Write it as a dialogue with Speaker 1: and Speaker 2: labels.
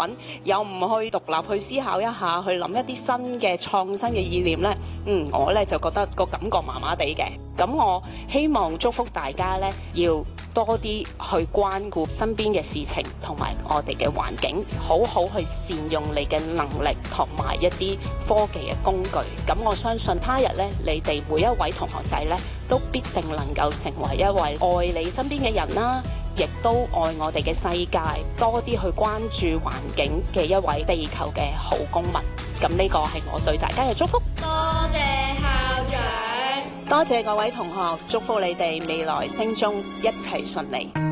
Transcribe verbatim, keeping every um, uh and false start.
Speaker 1: 滾，又唔去獨立去思考一下，去諗一啲新嘅創新嘅意念呢，嗯，我呢就覺得個感覺麻麻地嘅。咁我希望祝福大家呢，要多啲去關顧身邊嘅事情同埋我哋嘅環境，好好去善用你嘅能力同埋一啲科技嘅工具。咁我相信他日呢，你哋每一位同學仔呢，都必定能夠成為一位愛你身邊嘅人啦，亦都愛我哋嘅世界，多啲去關注環境嘅一位地球嘅好公民。咁呢個係我對大家嘅祝福。
Speaker 2: 多謝校長，
Speaker 1: 多謝各位同學，祝福你哋未來升中一切順利。